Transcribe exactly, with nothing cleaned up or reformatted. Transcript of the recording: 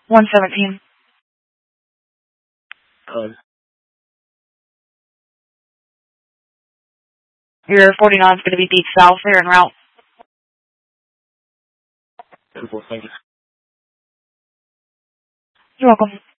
one seventeen. Code. Your forty-nine is going to be deep south there en route. Thank you. You're welcome.